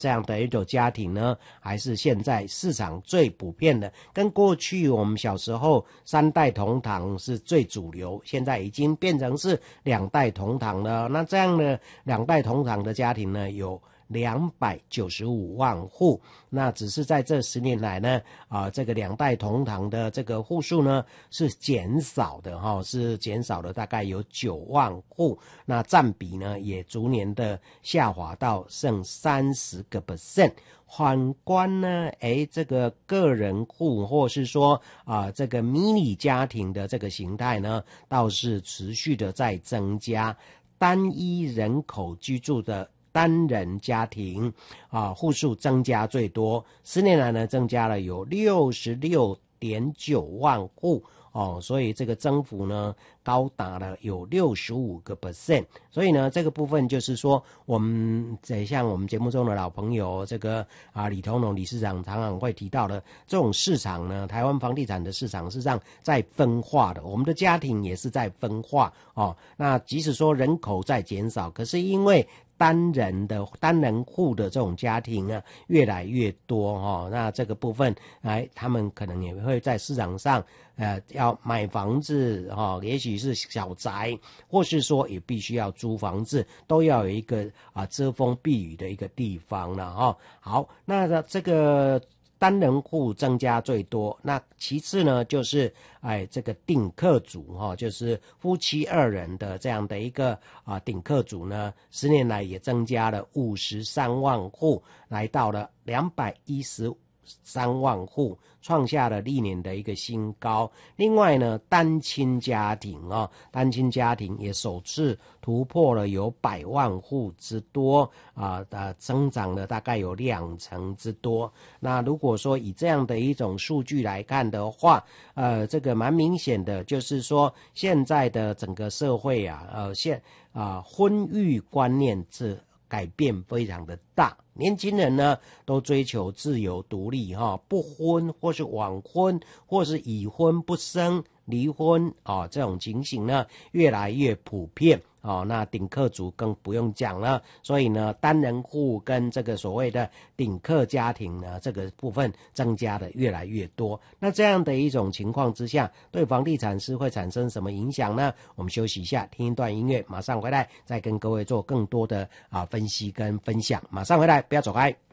这样的一种家庭呢，还是现在市场最普遍的，跟过去我们小时候3代同堂是最主流，现在已经变成是2代同堂了。那这样的2代同堂的家庭呢，有295万户，那只是在这10年来呢，这个2代同堂的这个户数呢是减少的是减少了大概有9万户，那占比呢也逐年的下滑到剩30%。反观呢，这个个人户或是说这个迷你家庭的这个形态呢，倒是持续的在增加。单一人口居住的单人家庭户数增加最多，10年来呢增加了有66.9万户所以这个增幅呢高达了有65%。所以呢这个部分就是说，我们像我们节目中的老朋友这个李同龙理事长常常会提到的，这种市场呢，台湾房地产的市场事实上在分化的，我们的家庭也是在分化那即使说人口在减少，可是因为单人户的这种家庭呢越来越多那这个部分他们可能也会在市场上要买房子也许是小宅，或是说也必须要租房子，都要有一个遮风避雨的一个地方了好，那这个单人户增加最多，那其次呢就是这个顶客族就是夫妻2人的这样的一个顶客族呢，10年来也增加了53万户，来到了213万户，创下了历年的一个新高。另外呢，单亲家庭也首次突破了有100万户之多增长了大概有20%之多。那如果说以这样的一种数据来看的话，这个蛮明显的，就是说现在的整个社会婚育观念是改变非常的大，年轻人呢都追求自由独立不婚或是晚婚或是已婚不生离婚这种情形呢越来越普遍那顶客族更不用讲了，所以呢单人户跟这个所谓的顶客家庭呢这个部分增加的越来越多。那这样的一种情况之下，对房地产是会产生什么影响呢？我们休息一下，听一段音乐，马上回来再跟各位做更多的分析跟分享。马上回来，不要走开。